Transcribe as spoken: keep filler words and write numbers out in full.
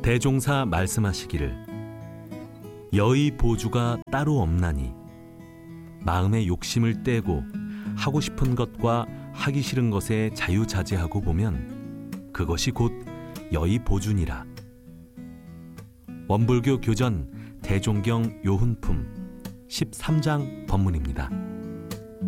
대종사 말씀하시기를 여의 보주가 따로 없나니 마음의 욕심을 떼고 하고 싶은 것과 하기 싫은 것에 자유자재하고 보면 그것이 곧 여의 보주니라. 원불교 교전 대종경 요훈품 십삼 장 법문입니다.